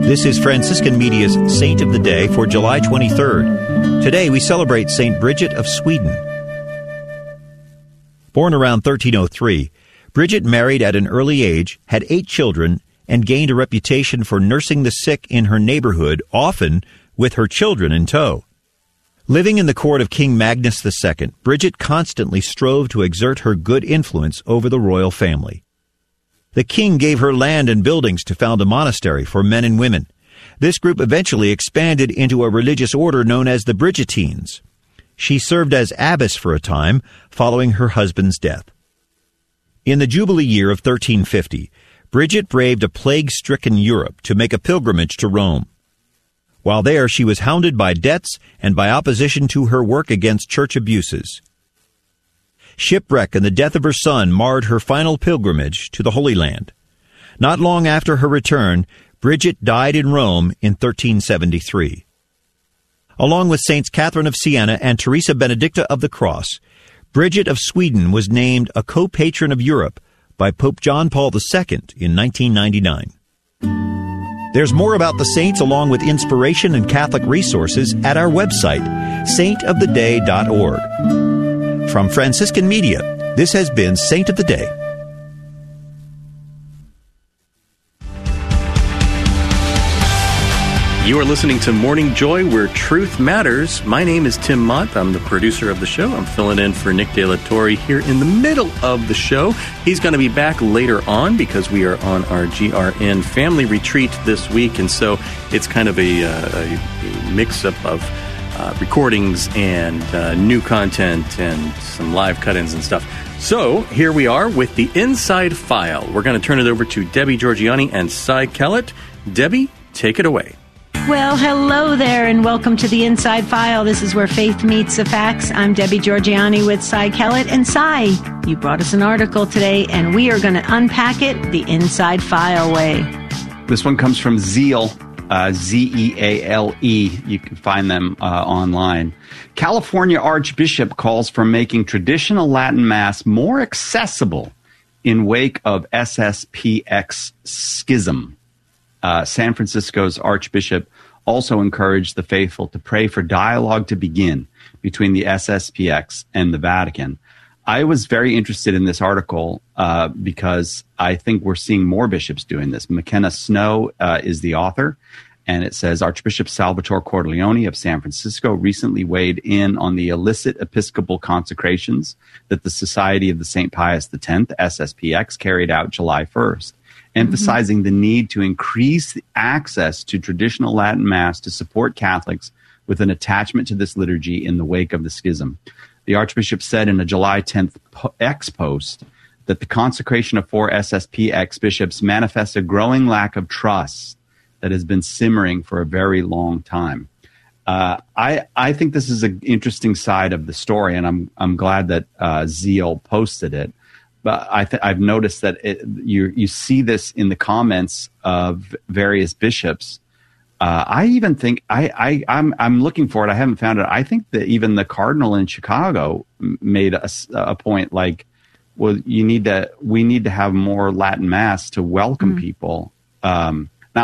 This is Franciscan Media's Saint of the Day for July 23rd. Today we celebrate Saint Bridget of Sweden. Born around 1303, Bridget married at an early age, had 8 children, and gained a reputation for nursing the sick in her neighborhood, often with her children in tow. Living in the court of King Magnus II, Bridget constantly strove to exert her good influence over the royal family. The king gave her land and buildings to found a monastery for men and women. This group eventually expanded into a religious order known as the Bridgetines. She served as abbess for a time, following her husband's death. In the Jubilee year of 1350, Bridget braved a plague-stricken Europe to make a pilgrimage to Rome. While there, she was hounded by debts and by opposition to her work against church abuses. Shipwreck and the death of her son marred her final pilgrimage to the Holy Land. Not long after her return, Bridget died in Rome in 1373. Along with Saints Catherine of Siena and Teresa Benedicta of the Cross, Bridget of Sweden was named a co-patron of Europe by Pope John Paul II in 1999. There's more about the saints along with inspiration and Catholic resources at our website, saintoftheday.org. From Franciscan Media, this has been Saint of the Day. You are listening to Morning Joy, where truth matters. My name is Tim Mott. I'm the producer of the show. I'm filling in for Nick De La Torre here in the middle of the show. He's going to be back later on because we are on our GRN family retreat this week, and so it's kind of a mix-up of recordings and new content and some live cut-ins and stuff. So here we are with the Inside File. We're going to turn it over to Debbie Georgianni and Cy Kellett. Debbie, take it away. Well, hello there, and welcome to the Inside File. This is where faith meets the facts. I'm Debbie Georgianni with Cy Kellett. And Cy, you brought us an article today, and we are going to unpack it the Inside File way. This one comes from Zeal, Zeale. You can find them online. California Archbishop calls for making traditional Latin Mass more accessible in wake of SSPX schism. San Francisco's Archbishop also encouraged the faithful to pray for dialogue to begin between the SSPX and the Vatican. I was very interested in this article because I think we're seeing more bishops doing this. McKenna Snow is the author, and it says Archbishop Salvatore Cordileone of San Francisco recently weighed in on the illicit episcopal consecrations that the Society of the St. Pius X, SSPX, carried out July 1st. Emphasizing the need to increase the access to traditional Latin Mass to support Catholics with an attachment to this liturgy in the wake of the schism. The Archbishop said in a July 10th X post that the consecration of 4 SSPX bishops manifests a growing lack of trust that has been simmering for a very long time. I think this is an interesting side of the story, and I'm glad that Zeal posted it. But I've noticed that you see this in the comments of various bishops. I even think I'm looking for it. I haven't found it. I think that even the cardinal in Chicago made a point like, well, we need to have more Latin Mass to welcome people. Now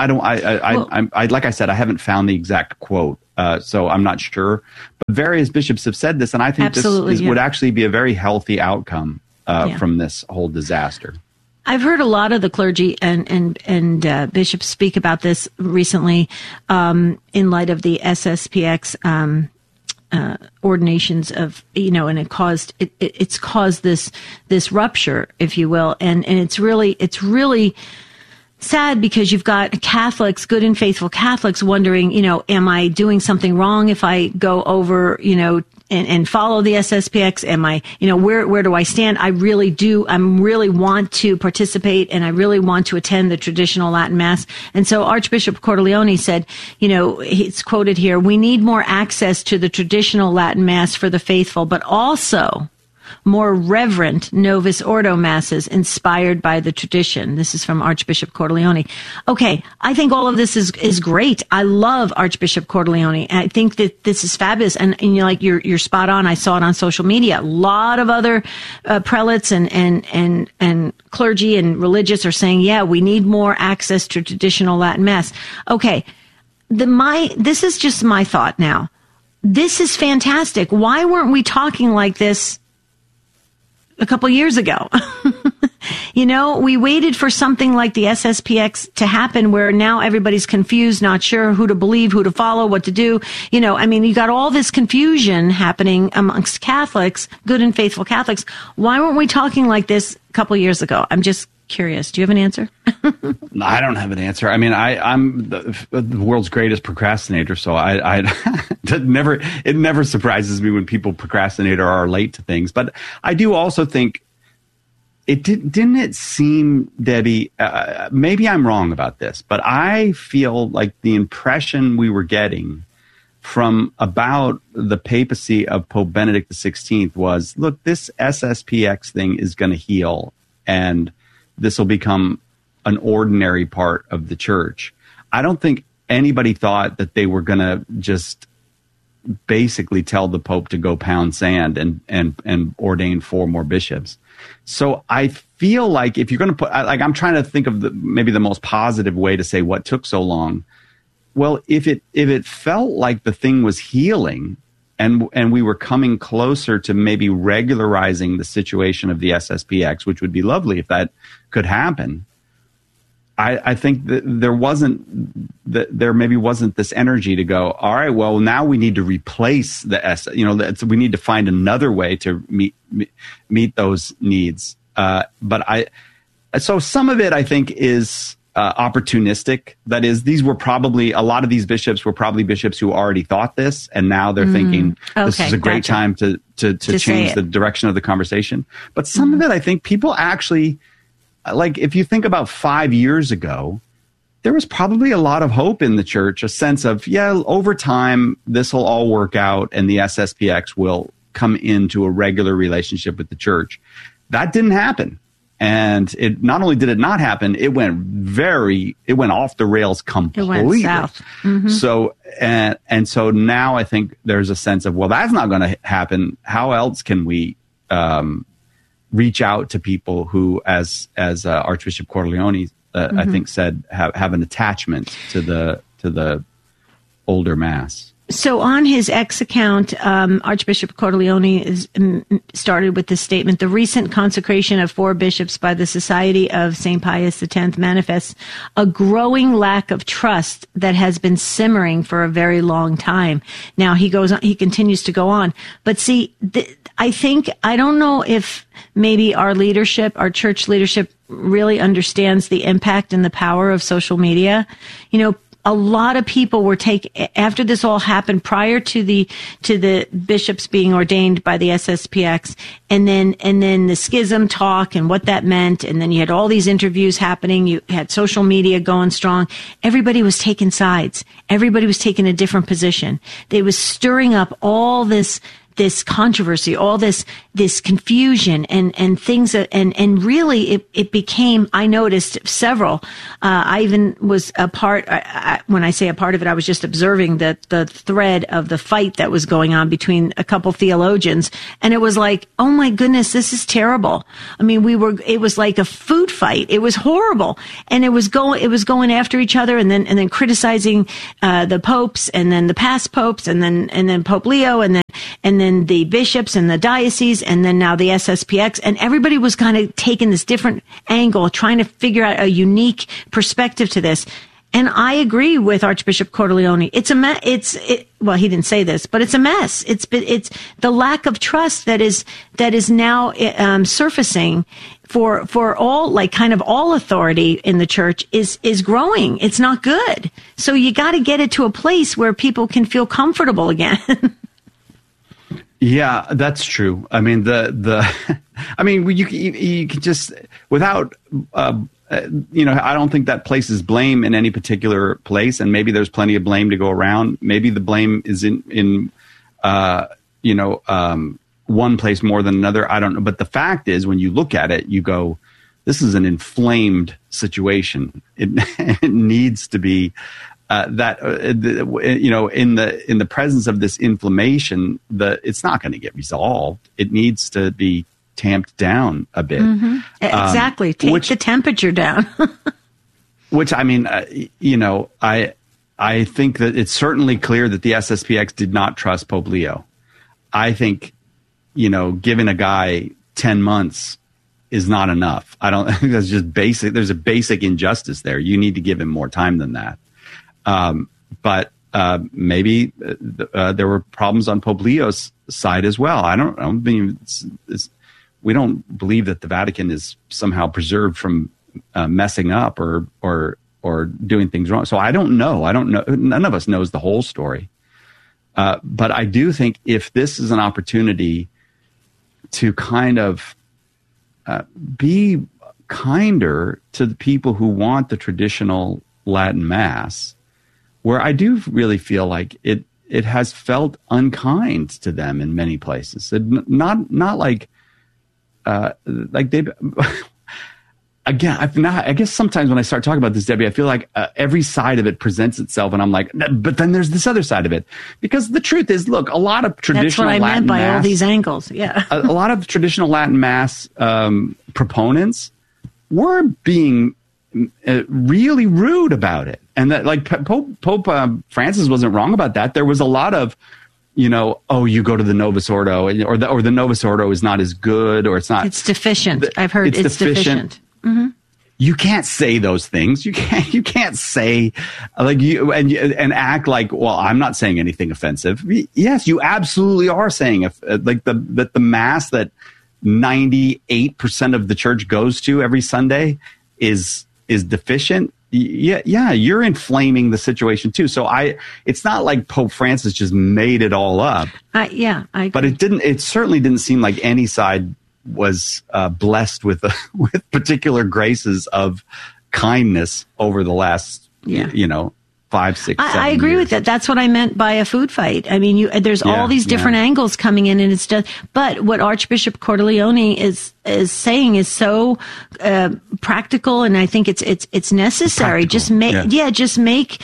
like I said, I haven't found the exact quote, so I'm not sure. But various bishops have said this, and I think this would actually be a very healthy outcome from this whole disaster. I've heard a lot of the clergy and bishops speak about this recently in light of the SSPX ordinations of, and it's caused this rupture, if you will, and it's really sad because you've got Catholics, good and faithful Catholics, wondering, am I doing something wrong if I go over, and follow the SSPX? Am I, where do I stand? I really want to participate, and I really want to attend the traditional Latin Mass. And so Archbishop Cordileone said, it's quoted here, we need more access to the traditional Latin Mass for the faithful, but also more reverent Novus Ordo masses inspired by the tradition. This is from Archbishop Cordileone. Okay, I think all of this is great. I love Archbishop Cordileone. I think that this is fabulous. And you're spot on. I saw it on social media. A lot of other prelates and clergy and religious are saying, yeah, we need more access to traditional Latin Mass. Okay, this is just my thought now. This is fantastic. Why weren't we talking like this a couple years ago? We waited for something like the SSPX to happen where now everybody's confused, not sure who to believe, who to follow, what to do. You got all this confusion happening amongst Catholics, good and faithful Catholics. Why weren't we talking like this a couple years ago? I'm just curious. Do you have an answer? I don't have an answer. I mean, I'm the world's greatest procrastinator, so it never surprises me when people procrastinate or are late to things. But I do also think didn't it seem, Debbie, maybe I'm wrong about this, but I feel like the impression we were getting from about the papacy of Pope Benedict XVI was, look, this SSPX thing is going to heal and this will become an ordinary part of the church. I don't think anybody thought that they were going to just basically tell the Pope to go pound sand and ordain 4 more bishops. So I feel like if you're going to put, I'm trying to think of maybe the most positive way to say what took so long. Well, if it felt like the thing was healing and we were coming closer to maybe regularizing the situation of the SSPX, which would be lovely if that could happen. I think that there maybe wasn't this energy to go, all right, well, now we need to replace the we need to find another way to meet those needs. So some of it, I think, is opportunistic. That is, a lot of these bishops were probably bishops who already thought this, and now they're thinking this is a great time to change the direction of the conversation. But some of it, I think people actually, like if you think about 5 years ago, there was probably a lot of hope in the church, a sense of, over time, this will all work out and the SSPX will come into a regular relationship with the church. That didn't happen. And it not only did it not happen, it went off the rails completely. It went south. Mm-hmm. So, and so now I think there's a sense of, well, that's not going to happen. How else can we reach out to people who, as Archbishop Cordileone, I think said, have an attachment to the older Mass? So on his X account, Archbishop Cordileone started with this statement: the recent consecration of 4 bishops by the Society of St. Pius X manifests a growing lack of trust that has been simmering for a very long time. Now he continues to go on. But see, I don't know if maybe our church leadership really understands the impact and the power of social media. A lot of people were after this all happened, prior to the bishops being ordained by the SSPX, and then the schism talk and what that meant, and then you had all these interviews happening, you had social media going strong. Everybody was taking sides. Everybody was taking a different position. They was stirring up all this controversy, all this confusion and things, and really it became, I noticed several, I even was a part, when I say a part of it, I was just observing the thread of the fight that was going on between a couple theologians, and it was like, oh my goodness, this is terrible. I mean, it was like a food fight. It was horrible. And it was going after each other and then criticizing, the popes and then the past popes and then Pope Leo and then the bishops and the diocese, and then now the SSPX, and everybody was kind of taking this different angle, trying to figure out a unique perspective to this. And I agree with Archbishop Cordileone. It's a mess. Well, he didn't say this, but it's a mess. It's the lack of trust that is now surfacing for all, like kind of all authority in the church is growing. It's not good. So you got to get it to a place where people can feel comfortable again. Yeah, that's true. I mean, you can just, without, I don't think that places blame in any particular place, and maybe there's plenty of blame to go around. Maybe the blame is in one place more than another? I don't know. But the fact is, when you look at it, you go, this is an inflamed situation. It needs to be in the presence of this inflammation, it's not going to get resolved. It needs to be tamped down a bit. Mm-hmm. Exactly. Take the temperature down. Which, I mean, I think that it's certainly clear that the SSPX did not trust Pope Leo. I think, giving a guy 10 months is not enough. I think that's just basic. There's a basic injustice there. You need to give him more time than that. But maybe there were problems on Pope Leo's side as well. I don't mean we don't believe that the Vatican is somehow preserved from messing up or doing things wrong. So I don't know. None of us knows the whole story. But I do think if this is an opportunity to kind of be kinder to the people who want the traditional Latin Mass, where I do really feel like it has felt unkind to them in many places. Not like they. Again, I guess sometimes when I start talking about this, Debbie, I feel like every side of it presents itself, and I'm like, but then there's this other side of it. Because the truth is, look, a lot of traditional Latin Mass... That's what I meant by all these angles, yeah. a lot of traditional Latin Mass proponents were being really rude about it. And that, like, Pope Francis wasn't wrong about that. There was a lot of, you go to the Novus Ordo, or the Novus Ordo is not as good, or it's not... It's deficient. I've heard it's deficient. Mm-hmm. You can't say those things. You can't say like you and act like, well, I'm not saying anything offensive. Yes, you absolutely are saying like that the Mass that 98% of the church goes to every Sunday is deficient. Yeah, you're inflaming the situation too. So it's not like Pope Francis just made it all up. I agree. But it certainly didn't seem like any side was blessed with particular graces of kindness over the last 5, 6, 7 I agree years. with that. That's what I meant by a food fight. I mean, there's all these different angles coming in, and it's just. But what Archbishop Cordileone is saying is so practical, and I think it's necessary. Practical. Just make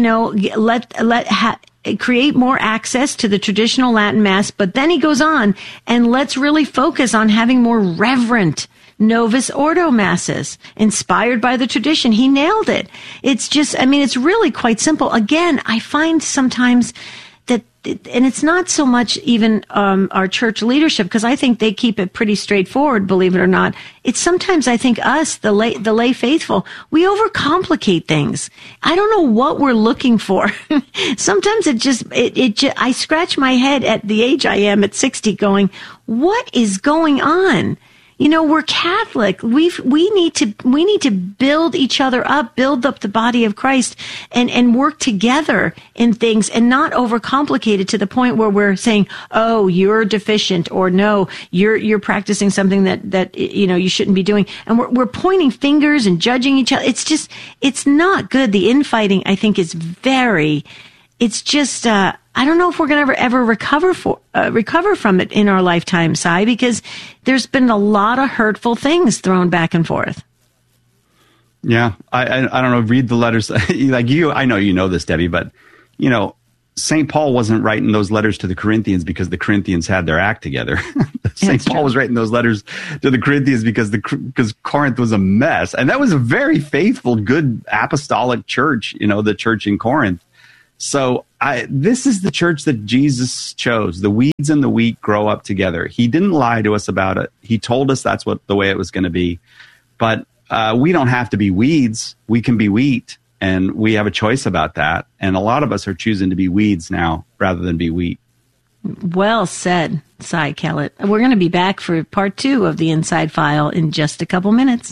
create more access to the traditional Latin Mass. But then he goes on, and let's really focus on having more reverent Novus Ordo Masses inspired by the tradition. He nailed it. It's just, it's really quite simple. Again, I find sometimes that, and it's not so much even our church leadership, because I think they keep it pretty straightforward, believe it or not. It's sometimes, I think, us, the lay faithful, we overcomplicate things. I don't know what we're looking for. Sometimes I scratch my head at the age I am at 60 going, what is going on? We're Catholic. We need to build each other up, build up the body of Christ, and work together in things, and not overcomplicate it to the point where we're saying, oh, you're deficient, or no, you're practicing something that you shouldn't be doing. And we're pointing fingers and judging each other. It's not good. The infighting, I think, is it's just, I don't know if we're going to ever recover from it in our lifetime, Si, because there's been a lot of hurtful things thrown back and forth. Yeah, I don't know. Read the letters. Like you, I know you know this, Debbie, but St. Paul wasn't writing those letters to the Corinthians because the Corinthians had their act together. St. Paul was writing those letters to the Corinthians because Corinth was a mess, and that was a very faithful, good apostolic church. The church in Corinth. So this is the church that Jesus chose. The weeds and the wheat grow up together. He didn't lie to us about it. He told us that's the way it was going to be. But we don't have to be weeds. We can be wheat, and we have a choice about that. And a lot of us are choosing to be weeds now rather than be wheat. Well said, Si Kellett. We're going to be back for part 2 of the Inside File in just a couple minutes.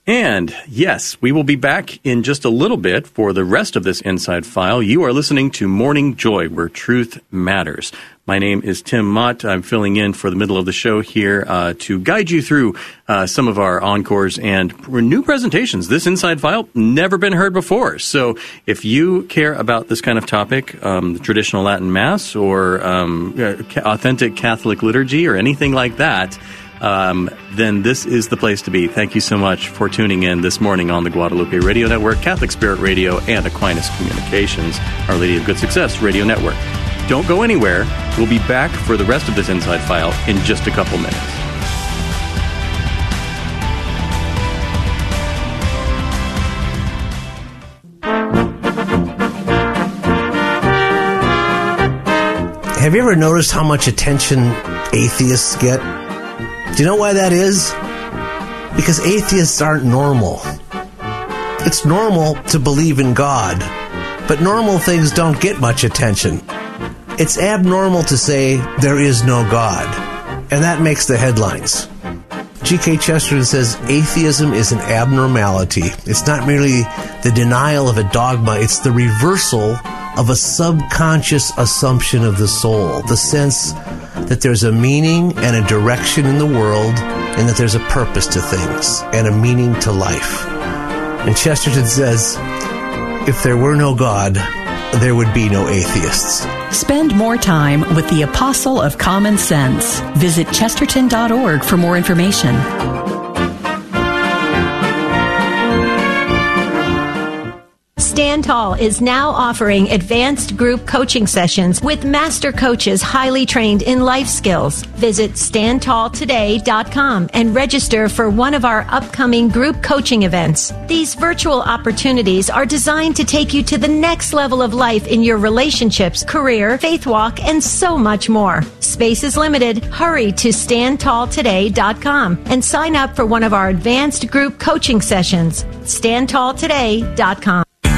And yes, we will be back in just a little bit for the rest of this Inside File. You are listening to Morning Joy, where truth matters. My name is Tim Mott. I'm filling in for the middle of the show here to guide you through some of our encores and new presentations. This Inside File, never been heard before. So if you care about this kind of topic, the traditional Latin Mass or authentic Catholic liturgy or anything like that, then this is the place to be. Thank you so much for tuning in this morning on the Guadalupe Radio Network, Catholic Spirit Radio, and Aquinas Communications, Our Lady of Good Success Radio Network. Don't go anywhere. We'll be back for the rest of this Inside File in just a couple minutes. Have you ever noticed how much attention atheists get? Do you know why that is? Because atheists aren't normal. It's normal to believe in God, but normal things don't get much attention. It's abnormal to say there is no God, and that makes the headlines. G.K. Chesterton says atheism is an abnormality. It's not merely the denial of a dogma, it's the reversal of a subconscious assumption of the soul, the sense that there's a meaning and a direction in the world, and that there's a purpose to things and a meaning to life. And Chesterton says, if there were no God, there would be no atheists. Spend more time with the Apostle of Common Sense. Visit chesterton.org for more information. Stand Tall is now offering advanced group coaching sessions with master coaches highly trained in life skills. Visit standtalltoday.com and register for one of our upcoming group coaching events. These virtual opportunities are designed to take you to the next level of life in your relationships, career, faith walk, and so much more. Space is limited. Hurry to standtalltoday.com and sign up for one of our advanced group coaching sessions. standtalltoday.com.